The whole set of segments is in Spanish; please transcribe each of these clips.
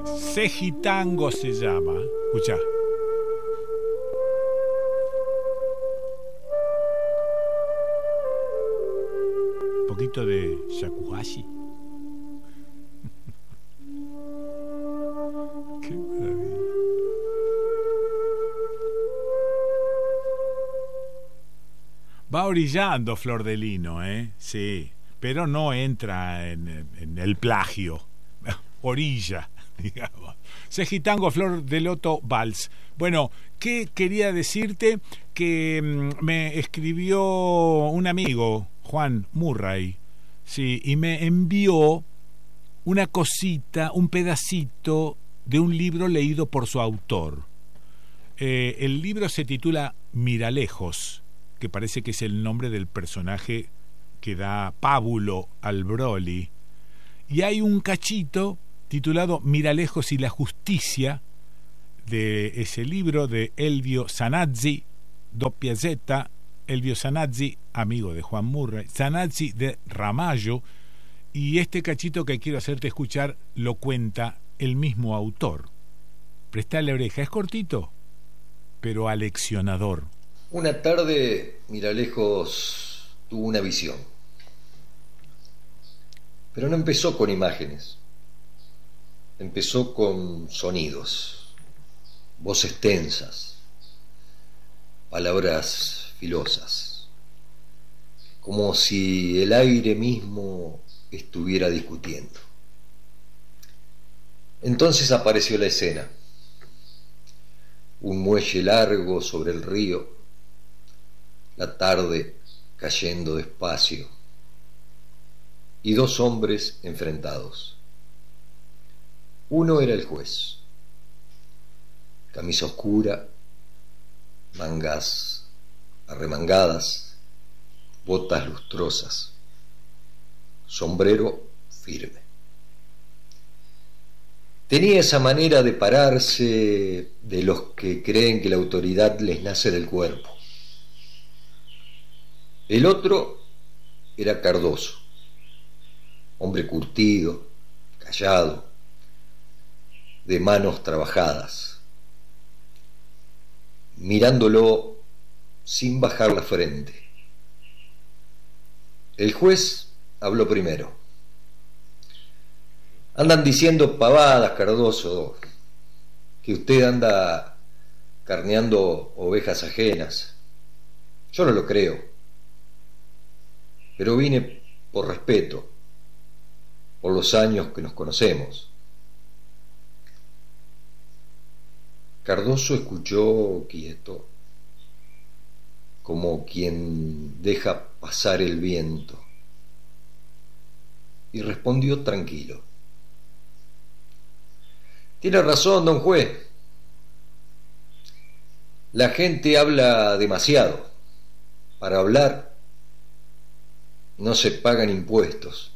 Segitango se llama. Escucha. Un poquito de shakuhachi. Qué maravilla. Va orillando Flor de Lino, sí, pero no entra en el plagio. Orilla, digamos. Segitango, Flor de Loto, Vals. Bueno, ¿qué quería decirte? Que me escribió un amigo, Juan Murray, sí, y me envió una cosita, un pedacito de un libro leído por su autor. El libro se titula Miralejos, que parece que es el nombre del personaje que da pábulo al Broly. Y hay un cachito titulado Miralejos y la justicia, de ese libro de Elvio Sanazzi, do Piazzetta, Elvio Sanazzi, amigo de Juan Murray, Sanazzi de Ramallo, y este cachito que quiero hacerte escuchar lo cuenta el mismo autor. Prestale oreja, es cortito, pero aleccionador. Una tarde, Miralejos tuvo una visión. Pero no empezó con imágenes. Empezó con sonidos, voces tensas, palabras filosas, como si el aire mismo estuviera discutiendo. Entonces apareció la escena. Un muelle largo sobre el río, la tarde cayendo despacio, y dos hombres enfrentados. Uno era el juez, camisa oscura, mangas arremangadas, botas lustrosas, sombrero firme. Tenía esa manera de pararse de los que creen que la autoridad les nace del cuerpo. El otro era Cardoso, hombre curtido, callado, de manos trabajadas, mirándolo sin bajar la frente. El juez habló primero. Andan diciendo pavadas, Cardoso, que usted anda carneando ovejas ajenas. Yo no lo creo, pero vine por respeto, por los años que nos conocemos. Cardoso escuchó quieto, como quien deja pasar el viento, y respondió tranquilo. Tiene razón, don juez. La gente habla demasiado. Para hablar no se pagan impuestos.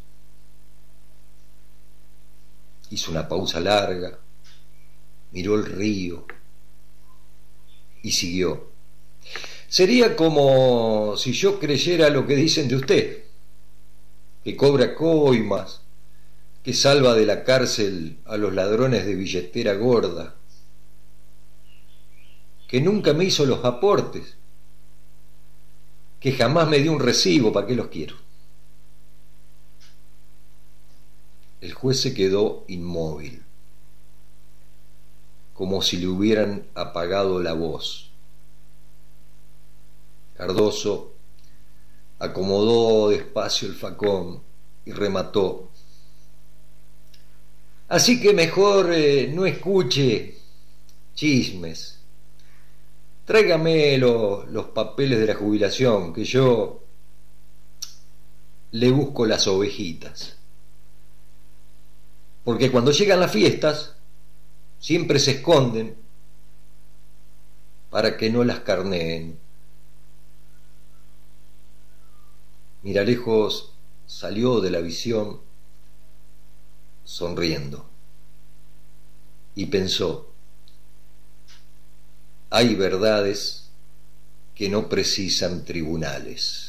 Hizo una pausa larga, miró el río y siguió. Sería como si yo creyera lo que dicen de usted, que cobra coimas, que salva de la cárcel a los ladrones de billetera gorda, que nunca me hizo los aportes, que jamás me dio un recibo. ¿Para qué los quiero? El juez se quedó inmóvil, como si le hubieran apagado la voz. Cardoso acomodó despacio el facón y remató. Así que mejor no escuche chismes. Tráigame los papeles de la jubilación, que yo le busco las ovejitas. Porque cuando llegan las fiestas, siempre se esconden para que no las carneen. Miralejos salió de la visión sonriendo y pensó: hay verdades que no precisan tribunales.